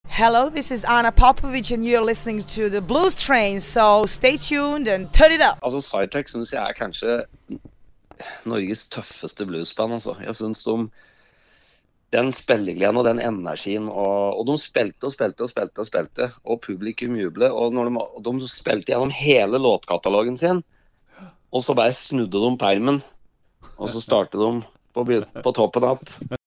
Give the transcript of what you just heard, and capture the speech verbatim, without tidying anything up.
Hello, this is Anna Popovic and you're listening to the Blues Train, so stay tuned and turn it up. Altså, Sidetrack synes jeg er kanskje Norges tøffeste bluesband, altså. Jeg synes de, den spillegleden og den energien, og, og de spilte og spilte og spilte og spilte, og publikum jublet, og, når de, og de spilte gjennom hele låtkatalogen sin, og så bare snudde de permen, og så startet de på, på toppen at